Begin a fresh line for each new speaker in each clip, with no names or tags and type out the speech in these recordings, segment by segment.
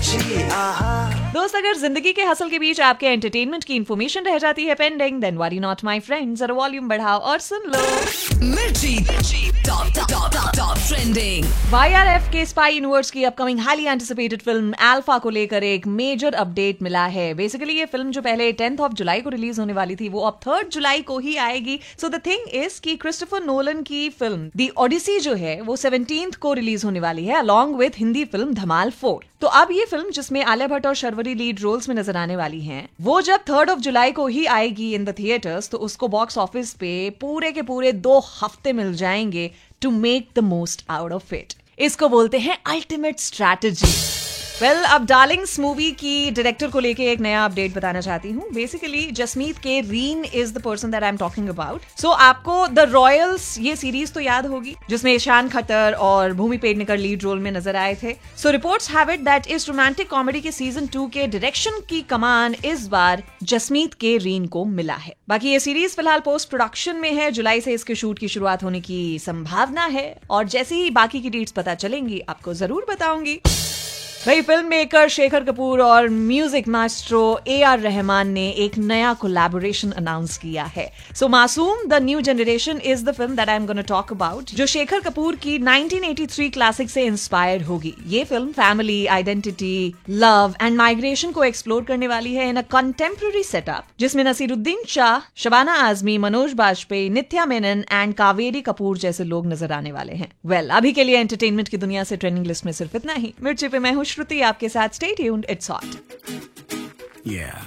दोस्त, अगर जिंदगी के हसल के बीच आपके एंटरटेनमेंट की इन्फॉर्मेशन रह जाती है pending, then worry not my friend, जरा वॉल्यूम बढ़ाओ और सुन लो।
मिर्ची टॉप ट्रेंडिंग।
YRF के स्पाई यूनिवर्स की upcoming highly anticipated film alpha को लेकर एक मेजर अपडेट मिला है। बेसिकली ये फिल्म जो पहले 10th ऑफ जुलाई को रिलीज होने वाली थी, वो अब 3rd जुलाई को ही आएगी। सो द थिंग इज कि क्रिस्टोफर नोलन की फिल्म द ओडिसी जो है वो 17th को रिलीज होने वाली है, अलॉन्ग विद हिंदी फिल्म धमाल 4। तो अब ये फिल्म जिसमें आलिया भट्ट और शर्वरी लीड रोल्स में नजर आने वाली हैं, वो जब 3rd ऑफ जुलाई को ही आएगी इन द थिएटर्स, तो उसको बॉक्स ऑफिस पे पूरे के पूरे 2 हफ्ते मिल जाएंगे to make the most out of it. इसको बोलते हैं अल्टीमेट स्ट्रैटेजी। वेल, अब डार्लिंग्स मूवी की डायरेक्टर को लेके एक नया अपडेट बताना चाहती हूँ। बेसिकली जसमीत के reign is the person that I am talking about. सो आपको द रॉयल्स ये सीरीज तो याद होगी, जिसमें ईशान खट्टर और भूमि पेडनेकर लीड रोल में नजर आए थे। सो रिपोर्ट्स हैव इट दैट इस रोमांटिक कॉमेडी के सीजन 2 के डायरेक्शन की कमान इस बार जसमीत के रीन को मिला है। बाकी ये सीरीज फिलहाल पोस्ट प्रोडक्शन में है, जुलाई से इसके शूट की शुरुआत होने की संभावना है, और जैसे ही बाकी की डेट्स पता चलेंगी आपको जरूर बताऊंगी। वही फिल्म मेकर शेखर कपूर और म्यूजिक मास्ट्रो AR रहमान ने एक नया कोलैबोरेशन अनाउंस किया है। सो मासूम the new generation is the film that I am gonna talk about, जो शेखर कपूर की 1983 क्लासिक से इंस्पायर्ड होगी। ये film family, identity, love and migration को एक्सप्लोर करने वाली है इन अ कंटेम्प्रेरी सेटअप, जिसमें नसीरुद्दीन शाह, शबाना आजमी, मनोज बाजपेयी, नित्या मेनन एंड कावेरी कपूर जैसे लोग नजर आने वाले हैं। वेल, अभी के लिए एंटरटेनमेंट की दुनिया से ट्रेंडिंग लिस्ट में सिर्फ इतना ही। मिर्ची पे मैं हूं श्रुति, आपके साथ। Stay tuned, it's hot.
Yeah.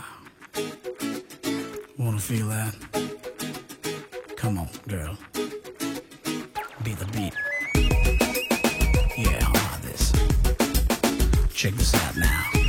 Wanna feel that? Come on, girl. Be the beat. Yeah, how about this? Check this out now.